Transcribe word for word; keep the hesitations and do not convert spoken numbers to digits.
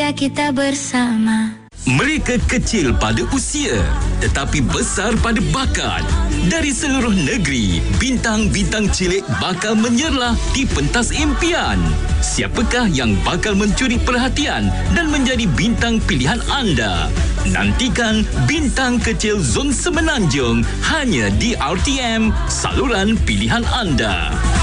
ketika kita bersama. Mereka kecil pada usia tetapi besar pada bakat. Dari seluruh negeri, bintang-bintang cilik bakal menyerlah di pentas impian. Siapakah yang bakal mencuri perhatian dan menjadi bintang pilihan anda? Nantikan Bintang Kecil Zon Semenanjung hanya di R T M, saluran pilihan anda.